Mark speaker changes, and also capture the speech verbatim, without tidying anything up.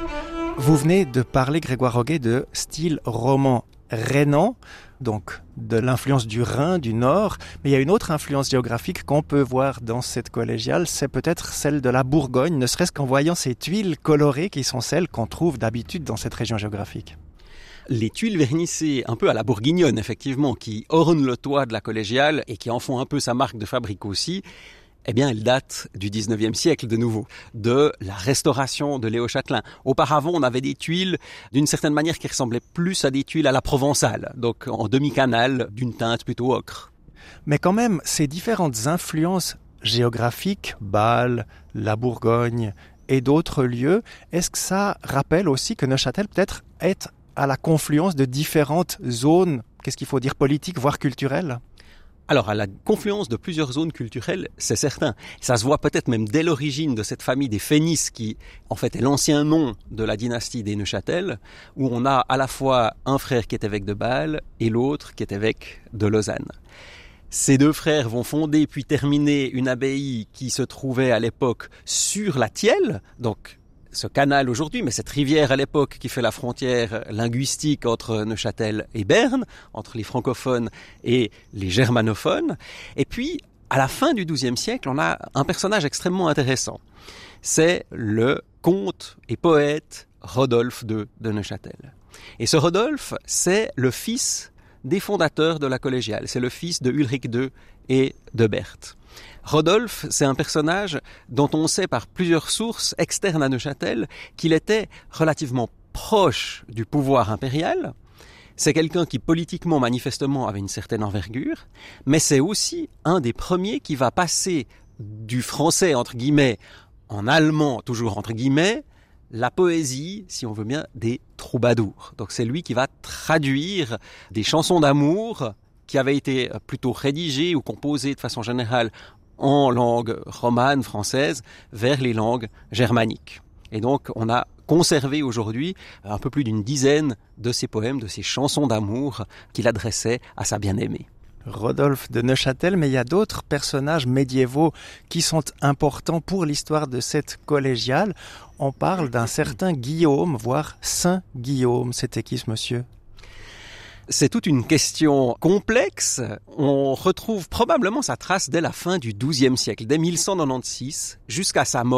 Speaker 1: Vous venez de parler, Grégoire Roguet, de style roman rhénan, donc de l'influence du Rhin, du Nord. Mais il y a une autre influence géographique qu'on peut voir dans cette collégiale, c'est peut-être celle de la Bourgogne, ne serait-ce qu'en voyant ces tuiles colorées qui sont celles qu'on trouve d'habitude dans cette région géographique.
Speaker 2: Les tuiles vernissées un peu à la bourguignonne, effectivement, qui ornent le toit de la collégiale et qui en font un peu sa marque de fabrique aussi, eh bien, elles datent du dix-neuvième siècle de nouveau, de la restauration de Léo Châtelain. Auparavant, on avait des tuiles d'une certaine manière qui ressemblaient plus à des tuiles à la provençale, donc en demi-canal, d'une teinte plutôt ocre.
Speaker 1: Mais quand même, ces différentes influences géographiques, Bâle, la Bourgogne et d'autres lieux, est-ce que ça rappelle aussi que Neuchâtel peut-être est à la confluence de différentes zones, qu'est-ce qu'il faut dire, politiques, voire culturelles ?
Speaker 2: Alors, à la confluence de plusieurs zones culturelles, c'est certain. Ça se voit peut-être même dès l'origine de cette famille des Fénis, qui, en fait, est l'ancien nom de la dynastie des Neuchâtel, où on a à la fois un frère qui est évêque de Bâle et l'autre qui est évêque de Lausanne. Ces deux frères vont fonder puis terminer une abbaye qui se trouvait à l'époque sur la Thièle, donc ce canal aujourd'hui, mais cette rivière à l'époque qui fait la frontière linguistique entre Neuchâtel et Berne, entre les francophones et les germanophones. Et puis, à la fin du douzième siècle, on a un personnage extrêmement intéressant. C'est le comte et poète Rodolphe deux de Neuchâtel. Et ce Rodolphe, c'est le fils des fondateurs de la collégiale. C'est le fils de Ulrich deux et de Berthe. Rodolphe, c'est un personnage dont on sait par plusieurs sources externes à Neuchâtel qu'il était relativement proche du pouvoir impérial. C'est quelqu'un qui politiquement, manifestement, avait une certaine envergure, mais c'est aussi un des premiers qui va passer du français, entre guillemets, en allemand, toujours entre guillemets, la poésie, si on veut bien, des troubadours. Donc c'est lui qui va traduire des chansons d'amour qui avaient été plutôt rédigées ou composées de façon générale en langue romane, française, vers les langues germaniques. Et donc, on a conservé aujourd'hui un peu plus d'une dizaine de ces poèmes, de ces chansons d'amour qu'il adressait à sa bien-aimée.
Speaker 1: Rodolphe de Neuchâtel, mais il y a d'autres personnages médiévaux qui sont importants pour l'histoire de cette collégiale. On parle d'un certain Guillaume, voire Saint Guillaume. C'était qui ce monsieur ?
Speaker 2: C'est toute une question complexe. On retrouve probablement sa trace dès la fin du douzième siècle, dès mille cent quatre-vingt-seize, jusqu'à sa mort.